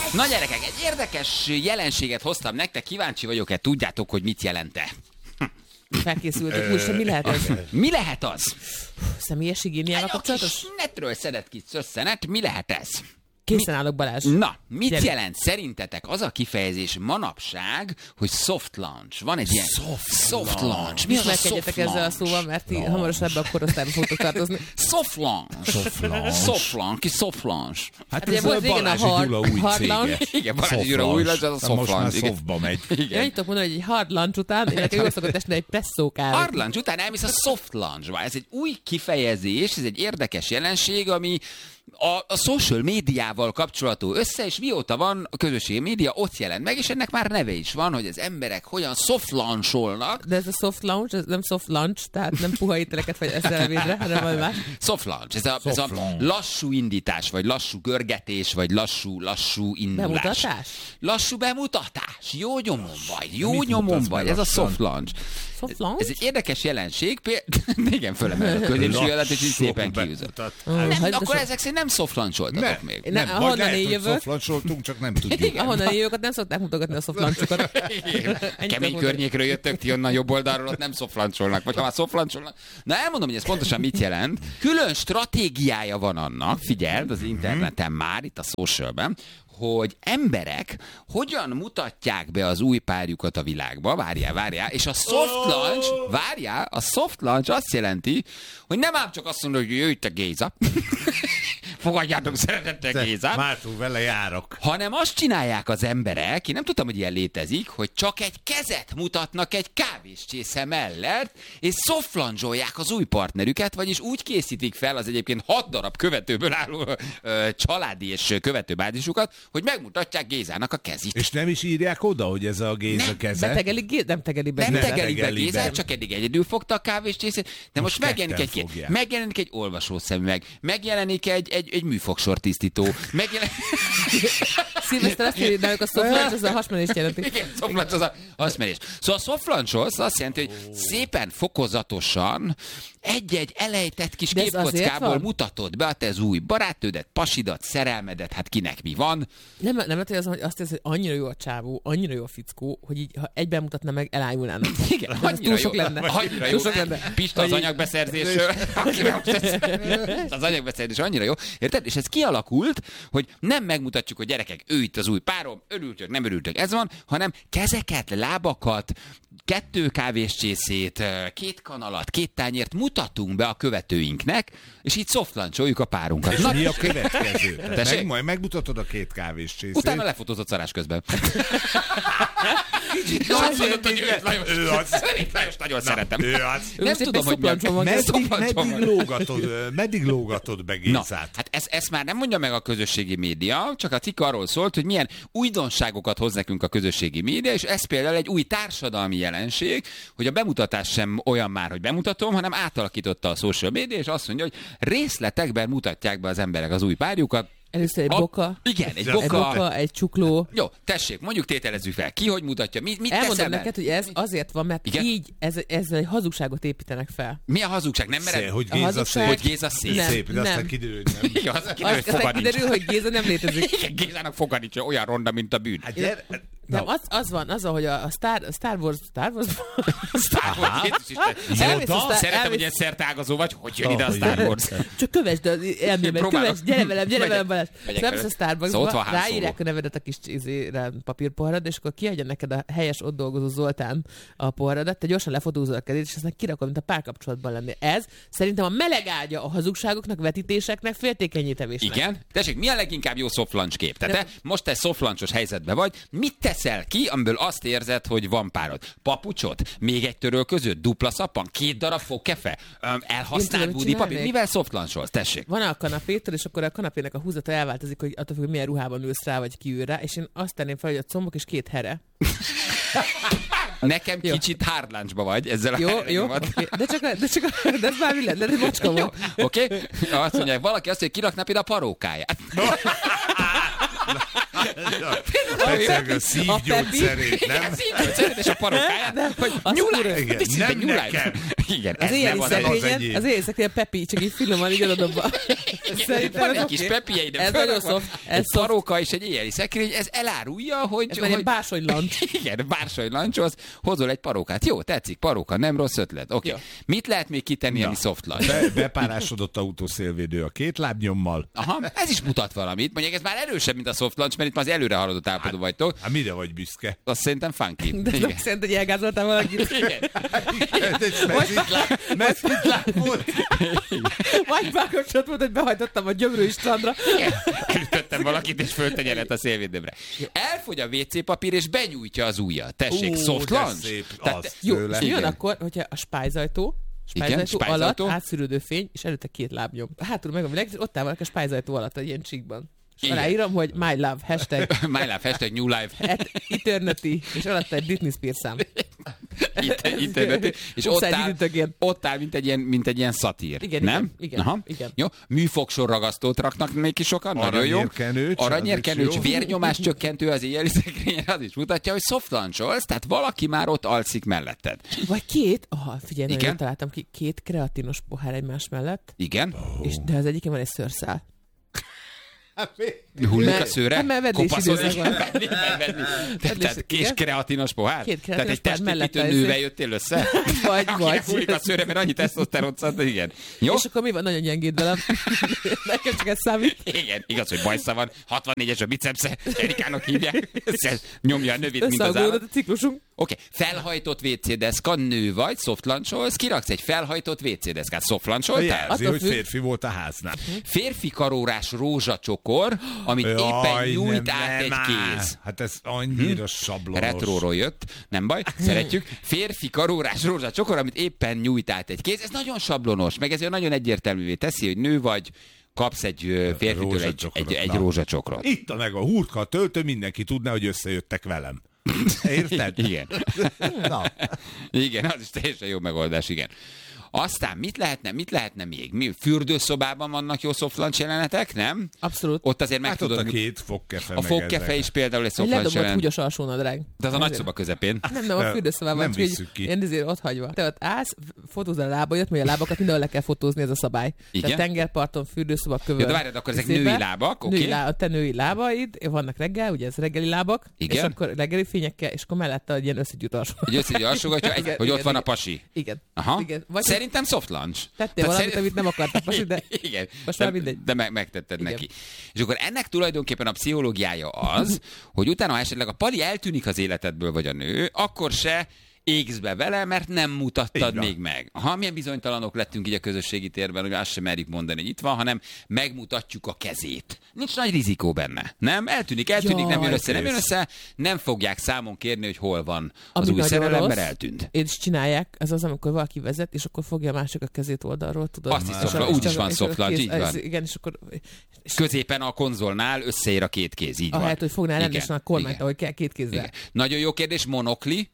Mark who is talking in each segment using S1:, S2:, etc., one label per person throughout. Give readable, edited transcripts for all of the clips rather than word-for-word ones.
S1: Na gyerekek, egy érdekes jelenséget hoztam nektek, kíváncsi vagyok-e, tudjátok, hogy mit jelent-e?
S2: Felkészültök, úgyse mi lehet ez?
S1: Mi lehet az?
S2: Személyes higiéniával
S1: Egy
S2: kapcsolatos?
S1: kis netről szedett ki összenet, mi lehet ez?
S2: Készen állok, Balázs.
S1: Na, mit
S2: Gyere.
S1: jelent szerintetek az a kifejezés manapság, hogy soft launch? Van egy ilyen soft launch. Mi az a
S2: Ismerkedjetek
S1: soft
S2: ezzel a
S1: launch?
S2: szóval, mert ti hamarosan ebbe a korosztályba fogtok tartozni.
S1: Soft launch. Soft launch. Ki soft launch?
S3: Hát
S2: ugye
S3: ez
S2: volt
S3: a
S2: régen a
S3: Balázsi
S2: hard-
S3: Gyula új
S2: hard
S3: cége.
S2: lounge.
S1: Igen, Balázsi Gyula új launch, az a soft
S3: most már
S1: launch. Igen.
S3: softba megy.
S2: Én annyit tudok mondani, hogy egy hard lunch után, illetve jól szokott esni egy presszó kávé.
S1: Hard lunch után elmész a soft lunchba. Ez egy új kifejezés, ez egy érdekes jelenség, ami a social médiával kapcsolatú össze, és mióta van a közösségi média, ott jelent meg, és ennek már neve is van, hogy az emberek hogyan soft launcholnak.
S2: De ez a soft lunch, ez nem soft lunch, tehát nem puha ételeket vagy ezzel védre, hanem valami más.
S1: Soft launch, ez a lassú indítás, vagy lassú görgetés, vagy lassú indulás.
S2: Bemutatás?
S1: Lassú bemutatás. Jó nyomon vagy, jó
S3: Mit
S1: nyomon
S3: mutatsz
S1: vagy.
S3: be
S1: Ez a
S3: lassan?
S1: soft launch.
S2: Soft launch?
S1: Ez egy érdekes jelenség. Igen, fölemel a középsőjelet, és így szépen kiűzött. Nem, akkor ezek szerint nem soft launcholtatok még.
S3: Nem,
S2: ahonnan
S3: vagy lehet,
S2: én
S3: hogy
S2: jövök.
S3: szoflancsoltunk, csak nem tudjuk.
S2: Ahonnan én jövök, ott nem szokták mutogatni a soft lunchokat.
S1: Kemény környékről jöttök, ti onnan jobb oldalról, ott nem szoflancsolnak, vagy ha már szoflancsolnak. Na elmondom, hogy ez pontosan mit jelent. Külön stratégiája van annak, figyeld, az interneten már, itt a socialben, hogy emberek hogyan mutatják be az új párjukat a világba, várjál, és a soft launch, a soft launch azt jelenti, hogy nem ám csak azt mondod, hogy jöjj te Géza, fogadjátok szeretettel Gézát,
S3: Mártó, vele járok.
S1: hanem azt csinálják az emberek, én nem tudtam, hogy ilyen létezik, hogy csak egy kezet mutatnak egy kávéscsésze mellett, és szoflancsolják az új partnerüket, vagyis úgy készítik fel az egyébként 6 darab követőből álló családi és követőbázisukat, hogy megmutatják Gézának a kezét.
S3: És nem is írják oda, hogy ez a Géza keze?
S2: Nem tegeli be.
S1: Nem tegelik be
S3: tegeli
S1: Gézát,
S3: be.
S1: csak eddig egyedül fogta a kávéscsészét, de most
S3: ketten fogják.
S1: megjelenik egy olvasószemüveg, megjelenik egy műfogsor tisztító,
S2: Szilveszter azt írja, de a soft lunch az a hasmenést jelenti.
S1: Igen, szoflancs az a hasmerés. Szóval a szoflancsolsz azt jelenti, hogy szépen fokozatosan egy-egy elejtett kis
S2: De ez azért
S1: képkockából
S2: van?
S1: mutatod be a te az új barátnődet, pasidat, szerelmedet, hát kinek mi van.
S2: Nem lehet, hogy azt érzi, hogy annyira jó a csávó, annyira jó a fickó, hogy így, ha egyben mutatna meg, elájulnának.
S1: Igen,
S2: Ez túl sok lenne.
S1: Annyira jó.
S2: Túl sok lenne.
S1: Pista az anyagbeszerzés. Az anyagbeszerzés annyira jó. Érted? És ez kialakult, hogy nem megmutatjuk, hogy gyerekek, ő itt az új párom, örültök, nem örültök, ez van, hanem kezeket, lábakat, 2 kávéscsészét, 2 kanalat, 2 tányért mutatunk be a követőinknek, és így softlancsoljuk a párunkat.
S3: És mi a következő?
S1: Tessék?
S3: Majd megmutatod a 2 kávéscsészét.
S1: Utána lefotózott szarás közben. És azt mondod, hogy
S3: ő az.
S1: Lajos nagyon szeretem.
S3: Ő az.
S1: Nem
S2: most
S1: tudom,
S2: éppen
S1: hogy
S2: szoplancson van.
S3: Meddig lógatod be
S1: Na,
S3: Gézát?
S1: hát ezt már nem mondja meg a közösségi média, csak a cikk arról szólt, hogy milyen újdonságokat hoz nekünk a közösségi média, és ez például egy új társadalmi jelenség, hogy a bemutatás sem olyan már, hogy bemutatom, hanem átalakította a social média, és azt mondja, hogy részletekben mutatják be az emberek az új párjukat.
S2: Először egy boka.
S1: Igen, egy
S2: Egy
S1: boka.
S2: boka, egy csukló.
S1: Jó, tessék, mondjuk tételezzük fel. Ki hogy mutatja? Mit
S2: Elmondom
S1: teszel
S2: neked, hogy ez azért van, mert
S1: Igen?
S2: így ez egy hazugságot építenek fel.
S1: Mi a hazugság? Nem mered?
S3: Hogy
S2: A
S3: Géza
S2: hazugság-
S3: szép.
S1: Hogy Géza szép.
S2: Nem.
S3: Szép, de aztán kiderül, hogy nem.
S1: Igen, az kiderül, hogy
S2: Aztán
S1: foga nincs.
S2: kiderül, hogy Géza nem létezik.
S1: Igen, Gézának foga nincs, olyan ronda, mint a bűn.
S3: Hát gyere,
S2: Nem, az van, hogy a Star Wars
S1: Star Wars, Jézus Isten.
S2: Elmész a Star-
S1: Szeretem, hogy
S2: elmész-
S1: ilyen szerteágazó vagy. Hogy jön ide a Star Wars?
S2: Csak kövesd az elmémet,
S1: Próbálok.
S2: kövesd, gyere velem, Balázs.
S1: Megyek
S2: Elmész a
S1: vele.
S2: Starbucksba,
S1: Szóval ott van Han Solo.
S2: ráírják a nevedet a kis papírpoharad, és akkor kiadja neked a helyes ott dolgozó Zoltán a poharadat, te gyorsan lefotózol a kezét, és aztán kirakod, mint a párkapcsolatban lenni. Ez szerintem a meleg ágya a hazugságoknak, vetítéseknek, féltékenyítevésnek.
S1: Igen? Tessék, mi a leginkább jó soft launch kép? Tehát te most egy soft launchos helyzetben vagy, mit teszel ki, amiből azt érzed, hogy van párod? Papucsot? Még egy törölközőt? Dupla szappan? 2 darab fogkefe? Elhasznált
S2: mit
S1: budi papír?
S2: csinálnék?
S1: Mivel soft launch-olsz? Tessék.
S2: Van a kanapétől, és akkor a kanapének a húzata elváltozik, hogy attól függ, hogy milyen ruhában ülsz rá, vagy ki ül rá, és én azt tenném fel, hogy a combok és 2 here.
S1: Nekem
S2: Jó.
S1: kicsit hard lunchba vagy ezzel a
S2: Jó,
S1: helyrenyomod.
S2: oké. De ez már mi lett? De ez macska
S1: Jó,
S2: volt.
S1: oké? Azt mondja, valaki azt mondja, hogy kirakná például a parókáját.
S3: Megszerg a szívgyógyszerét, nem?
S1: Igen, szívgyógyszerét és a parókáját, hogy
S2: az
S1: nyuláj,
S2: kurva.
S3: Igen,
S1: tisztítve
S3: nem
S1: nyuláj.
S3: nekem.
S1: Igen,
S2: Az
S1: ez
S2: éjjeli
S1: nem az egy...
S2: szekrényen, az éjjeli szekrényen Pepi, csak így finoman így odadobva.
S1: Szerintem van egy kis pepieid,
S2: Ez nagyon soft.
S1: Egy paróka és egy éjjeli szekrény, ez elárulja, hogy...
S2: Ez már ilyen bársonylancs.
S1: Igen, bársonylancshoz hozol egy parókát. Jó, tetszik, paróka, nem rossz ötlet. Oké. Mit lehet még kitenni, ami soft lunch?
S3: Bepárásodott autószélvédő a két lábnyommal.
S1: Aha, ez is mutat valamit. Mondjuk ez már erősebb, mint a soft lunch, mert itt már az előre haladott állapotban vagytok.
S3: Hát mire vagy büszke?
S1: Azt szerintem funky.
S2: De nem szerint, hogy elgázoltál valakit.
S1: Igen.
S3: Ez egy mezitláb volt.
S2: Vagy párkapcsolat volt, hogy behajtottam a Gyömrői strandra.
S1: Ütöttem valakit, és föltenyerett a szélvédőmre. Elfogy a WC papír, és benyújtja az ujjat. Tessék, soft lunch.
S2: Jó, és mi van akkor, hogyha a spájzajtó alatt átszűrődő fény, és előtte két lábnyom. Hátul meg a világ, és ott áll valaki a spájzajtó alatt, egy ilyen csíkban. És aláírom, hogy my love, hashtag.
S1: My love, hashtag new life.
S2: At eternity, és alatt egy Britney Spears szám.
S1: Eternity. És ott áll, mint egy ilyen szatír.
S2: Igen,
S1: nem?
S2: Igen.
S1: Aha.
S2: Igen.
S1: Jó. Műfogsorragasztót raknak még ki sokan. Nagyon jó. Aranyérkenőcs, vérnyomás csökkentő az éjjeli szekrényen, az is mutatja, hogy soft luncholsz, tehát valaki már ott alszik melletted.
S2: Vagy figyelj, nagyon találtam ki, két kreatinos pohár egymás mellett.
S1: Igen.
S2: És, de az egyiken van egy szőrszál.
S1: Hullik a szőre?
S2: Kopaszodik.
S1: Tehát kés kreatinos pohár?
S2: Két
S1: tehát egy
S2: testépítő
S1: nővel jöttél össze?
S2: Vagy.
S1: Hullik a szőre, mert annyi tesztoszteron szant, igen. Jó?
S2: És akkor mi van? Nagyon gyengéd velem. Nekem csak ez számít.
S1: Igen, igaz, hogy bajsza van. 64-es a bicepsze, Erikának hívják. Nyomja a növét, mint az állat.
S2: A ciklusunk.
S1: Oké, felhajtott WC-deszka, nő vagy, soft luncholsz, kiraksz egy felhajtott WC-deszkát, soft luncholtál?
S3: Jelzi, hogy férfi volt a háznál.
S1: Férfi karórás rózsacsokor, amit éppen nyújt át egy kéz.
S3: Hát ez annyira sablonos.
S1: Retróról jött, nem baj, szeretjük. Férfi karórás rózsacsokor, amit éppen nyújt át egy kéz, ez nagyon sablonos, meg ez nagyon egyértelművé teszi, hogy nő vagy, kapsz egy férfitől egy rózsacsokrot.
S3: Itt a meg a hurka, a töltő, mindenki tudná, hogy összejöttek velem. Érted?
S1: Igen.
S3: Na.
S1: Igen, az is teljesen jó megoldás, igen. Aztán mit lehetne még? Fürdőszobában vannak jó soft lunch jelenetek, nem?
S2: Abszolút.
S1: Ott azért meg tudod...
S3: Ott a két fogkefe.
S1: A fogkefe is például egy soft lunch
S2: jelenet.
S1: jelenet.
S2: Húgyos alsónadrág.
S1: De az a nagy szoba közepén.
S2: Nem, a fürdőszobában.
S3: Nem visszük ki.
S2: Én ezért ott hagyva. Te ott állsz, fotózol a lábaidat, mert a lábakat mindenhol le kell fotózni, ez a szabály.
S1: Igen?
S2: Tehát tengerparton, fürdőszoba, kövön.
S1: De várjad, akkor ezek női lábak, oké?
S2: A te női lábaid, vannak reggel, ugye ez reggeli lábak,
S1: igen?
S2: És akkor reggeli fényekkel, és akkor mellette egy ilyen összegyűjt alsó.
S1: Egy összegyűjt alsógatja, hogy ott van a pasi.
S2: Igen.
S1: Aha. Szerintem soft lunch.
S2: Tettél valamit, amit nem akartál pasi, de
S1: igen.
S2: Most már mindegy.
S1: De megtetted neki. És akkor ennek tulajdonképpen a pszichológiája az, hogy utána, ha esetleg a pali eltűnik az életedből, vagy a nő, akkor se égsz be vele, mert nem mutattad még meg. Ha milyen bizonytalanok lettünk így a közösségi térben, hogy azt sem merjük mondani, hogy itt van, hanem megmutatjuk a kezét. Nincs nagy rizikó benne. Nem? Eltűnik, nem jön össze, nem fogják számon kérni, hogy hol van az új szerelem, mert eltűnt.
S2: És csinálják, az, amikor valaki vezet, és akkor fogja a másik a kezét oldalról, tudod.
S1: Azt is úgy is van soft lunch, így van.
S2: Igen, és akkor...
S1: Középen a konzolnál összeér a két kéz, így van.
S2: Ahelyett, hogy fognál rendesen a kormányt, ahogy kell két kézzel. Igen.
S1: Nagyon jó kérdés, monokli.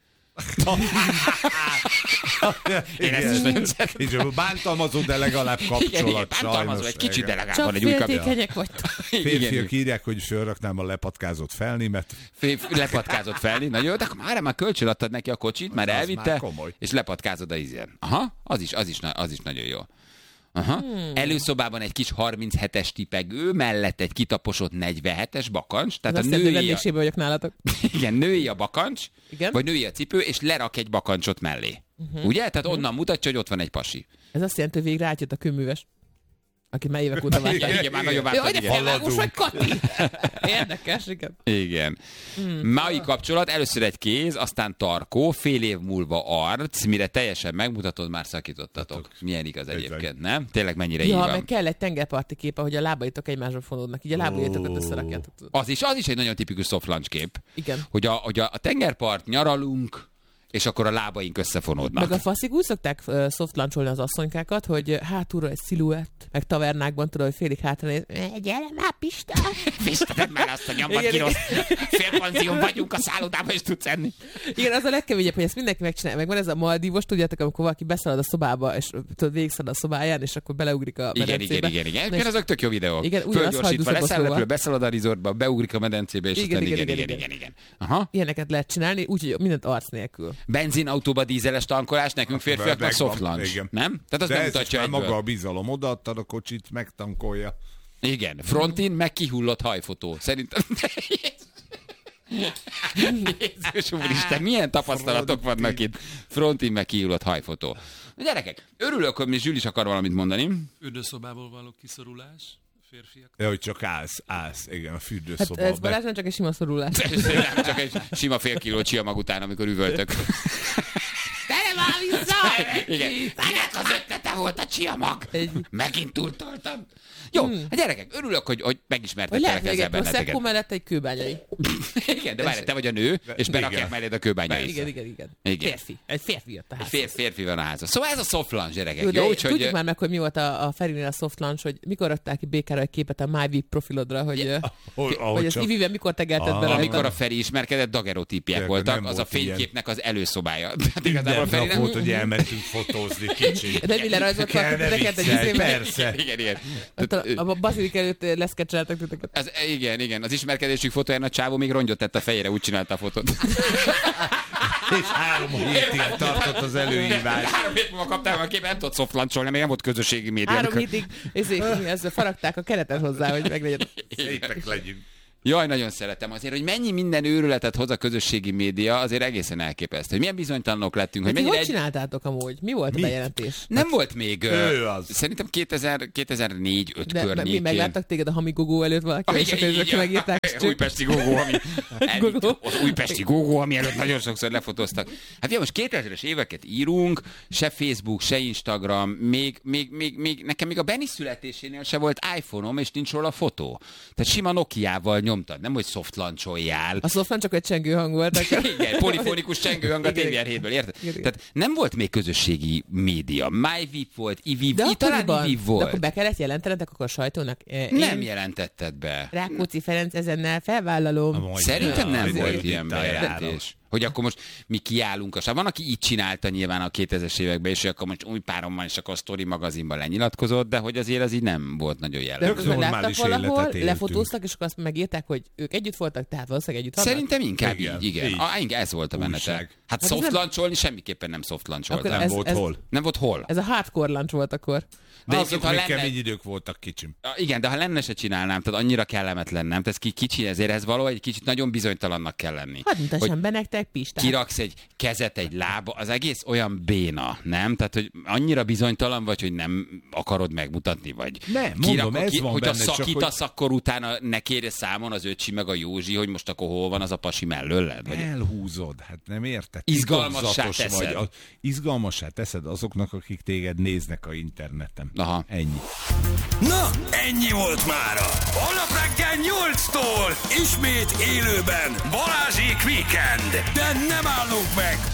S3: Én ezt is nagyon szeretem. Bántalmazó, de legalább kapcsolat.
S1: Bántalmazó egy kicsit, de legalább
S2: csak
S1: van egy új kapcsolat.
S2: Csak féltékenyek vagytok.
S3: Férfiak írják, hogy fölraknám a lepatkázott felnimet.
S1: Lepatkázott felni, nagyon jó, de akkor már kölcsön adtad neki a kocsit, már elvitte, és lepatkázod a ízen. Aha, az is nagyon jó. Aha. Előszobában egy kis 37-es tipegő, mellett egy kitaposott 47-es bakancs. Tehát
S2: az
S1: a női
S2: vagyok nálatok.
S1: Igen, női a bakancs,
S2: igen?
S1: Vagy női a cipő, és lerak egy bakancsot mellé. Ugye? Tehát onnan mutatja, hogy ott van egy pasi.
S2: Ez azt jelenti, hogy végre átjött a kőműves. Akit már évek óta várták.
S1: Igen, már nagyon vártak.
S2: Jaj, de felvágós vagy, Kati! Érdekes, igen.
S1: Igen. Mai kapcsolat, először egy kéz, aztán tarkó, fél év múlva arc, mire teljesen megmutatod, már szakítottatok. Milyen igaz egyébként, nem? Tényleg mennyire így van.
S2: Meg kell egy tengerparti kép, ahogy a lábaitok egymásra fonódnak, így a lábaitokat összerakjátok.
S1: Az is egy nagyon tipikus soft lunch kép.
S2: Igen.
S1: Hogy a tengerpart, nyaralunk, és akkor a lábaink összefonódnak.
S2: Meg a faszik úgy szokták soft luncholni az asszonykákat, hogy hátulra egy sziluett, meg tavernákban tudod, hogy félig hátra néz. Gyere már, Pista!
S1: Pista, tedd már azt a nyomban kiroszt. Félpanzión vagyunk a szállodában, és tudsz enni.
S2: Igen, az a legkeményebb, hogy ezt mindenki megcsinálja. Meg van ez a Maldívos, tudjátok, amikor valaki beszalad a szobába, és tudod, végigszalad a szobáján, és akkor beleugrik a medencébe.
S1: Igen, azok tök jó videók.
S2: Igen,
S1: fölgyorsítva, leszáll beszalad a resortba, beugrik a medencébe, és aztán igen. Aha.
S2: Ilyeneket lehet csinálni, úgyhogy mindent arc nélkül.
S1: Benzinautóba dízeles tankolás, nekünk férfiaknak soft launch. Nem? Tehát az nem mutatja egyből.
S3: Maga a bizalom, odaadtad a kocsit, megtankolja.
S1: Igen, frontin meg kihullott hajfotó. Szerintem... Jézus úristen, milyen tapasztalatok vannak itt. Frontin meg kihullott hajfotó. Gyerekek, örülök, hogy mi Zsül is akar valamit mondani.
S4: Fürdőszobából való kiszorulás. Férfiak.
S3: Ja, hogy csak állsz. Igen, a fürdőszoba.
S2: Hát ez Balázs nem csak egy sima szorulás.
S1: Nem csak egy sima fél kiló csiamag után, amikor üvöltök.
S2: De nem áll vissza!
S1: Igen. Kinek az ötlete volt a csiamag? Megint túltoltam. Jó, hát gyerekek, örülök, hogy megismertettelek ezzel benneteket.
S2: Prosecco mellett egy kőbányai.
S1: Igen, de várj, te vagy a nő, és berakják melléd a kőbányai.
S2: Igen. Férfi. Egy férfi jött a házba.
S1: Férfi van a házba. Szóval ez a soft launch, gyerekek.
S2: Jó, tudjuk már meg, hogy mi volt a Ferinél a soft launch, hogy mikor adták ki Békára egy képet a MyVip profilodra, hogy az Ivivel mikor tegelted bele.
S1: Amikor a Feri ismerkedett, dagerotípiek voltak, az a fényképnek az előszobája.
S3: Minden nap volt, hogy elmentünk fotózni kicsit.
S2: De mi lerajzoltak titeket egy izébe?
S3: Persze.
S1: Igen.
S2: A bazilik előtt leszkecseltek titeket.
S1: Igen. Az ismerkedésük fotóján a csávó még rongyot tett a fejére, úgy csinálta a fotót.
S3: És 3 hétig tartott az előhívás.
S1: 3 hét múlva kaptál a képet, nem tudott soft launcholni, még nem volt közösségi média.
S2: 3 hétig ezzel faragták a keretet hozzá, hogy meglegyen.
S3: Szépek legyünk.
S1: Jaj, nagyon szeretem. Azért, hogy mennyi minden őrületet hoz a közösségi média, azért egészen elképesztő. Hogy milyen bizonytalanok lettünk. Hogy mennyire
S2: csináltátok amúgy? Mi volt a bejelentés?
S1: Nem volt még...
S3: Ő az.
S1: Szerintem 2004-5 környékén.
S2: Mi megláttak téged a Hamigogó előtt valaki, és akkor megírták.
S1: Újpesti Gógó, ami... Az újpesti Gógó, ami előtt nagyon sokszor lefotóztak. Hát ugye most 2000-es éveket írunk, se Facebook, se Instagram, még nekem még a Benni születésénél se volt iPhone-om, és nincs róla fotó. Tehát sima Nokiával nyomtad, nem hogy soft launcholjál.
S2: A soft launch csak egy csengőhang volt.
S1: Igen, polifonikus csengőhang a TVR7-ből, érted? Tehát nem volt még közösségi média. MyVip volt, iVip, talán iVip volt.
S2: De akkor be kellett jelentenetek akkor a sajtónak?
S1: Nem jelentetted be.
S2: Rákóczi Ferenc ezennel felvállalom.
S1: Szerintem nem volt ilyen bejelentés. Hogy akkor most mi kiállunk a sáv. Van, aki így csinálta nyilván a 2000-es években, és akkor most új párom van, és akkor a Story magazinban lenyilatkozott, de hogy azért az így nem volt nagyon jellemző.
S2: De láttak valahol, lefotóztak, és akkor azt megírták, hogy ők együtt voltak, tehát valószínűleg együtt vannak?
S1: Szerintem inkább így, igen. Ez volt a menete. Hát soft launcholni semmiképpen nem soft launcholták.
S3: Nem volt hol.
S1: Nem volt hol.
S2: Ez a hardcore launch volt akkor.
S3: De azok még kemény idők voltak kicsim.
S1: Igen, de ha lenne, se csinálnám, tehát annyira kellemetlen, nem? Tehát kicsi, ezért ez valahogy egy kicsit nagyon bizonytalannak kell lenni.
S2: Hadd mutassam be nektek, Pistán.
S1: Kiraksz egy kezet, egy lába, az egész olyan béna, nem? Tehát, hogy annyira bizonytalan vagy, hogy nem akarod megmutatni, vagy
S3: nem, mondom, ez van
S1: hogy
S3: benne,
S1: a szakítasz, hogy... akkor utána ne kérje számon az öcsi meg a Józsi, hogy most akkor hol van az a pasi mellőled? Vagy...
S3: Elhúzod, hát nem érted?
S1: Izgalmassá teszed.
S3: Izgalmassá teszed azoknak, akik téged néznek a interneten.
S1: Aha.
S3: Ennyi.
S5: Na, ennyi volt mára. Holnap reggel 8-tól ismét élőben Balázsék Weekend. De nem állunk meg,